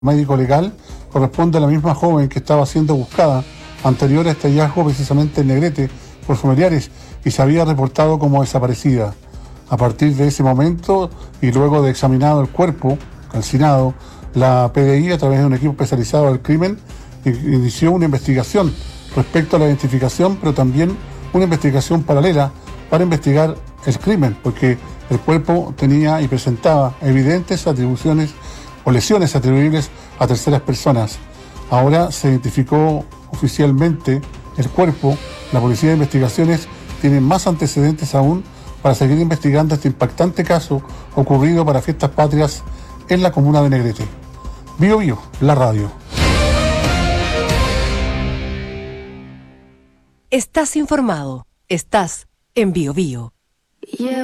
médico legal corresponde a la misma joven que estaba siendo buscada anterior a este hallazgo precisamente en Negrete por familiares y se había reportado como desaparecida. A partir de ese momento y luego de examinado el cuerpo calcinado, la PDI a través de un equipo especializado del crimen inició una investigación respecto a la identificación, pero también una investigación paralela para investigar el crimen, porque el cuerpo tenía y presentaba evidentes atribuciones o lesiones atribuibles a terceras personas. Ahora se identificó oficialmente el cuerpo. La Policía de Investigaciones tiene más antecedentes aún para seguir investigando este impactante caso ocurrido para Fiestas Patrias en la comuna de Negrete. Bio Bio, la radio. Estás informado. Estás en Bio Bio.